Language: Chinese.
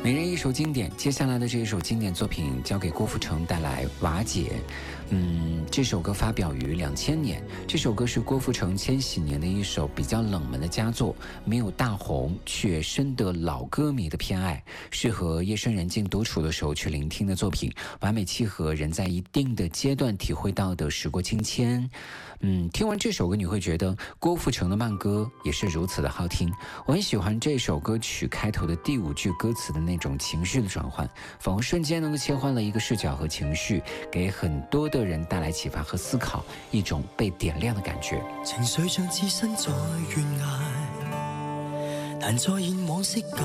每人一首经典，接下来的这一首经典作品交给郭富城带来《瓦解》。这首歌发表于2000年，这首歌是郭富城千禧年的一首比较冷门的佳作，没有大红，却深得老歌迷的偏爱，适合夜深人静独处的时候去聆听的作品，完美契合人在一定的阶段体会到的时过境迁。听完这首歌你会觉得郭富城的慢歌也是如此的好听。我很喜欢这首歌曲开头的第5句歌词的那种情绪的转换，仿佛瞬间能够切换了一个视角和情绪，给很多的人带来启发和思考，一种被点亮的感觉。 情緒像置身在懸崖，難再現往昔感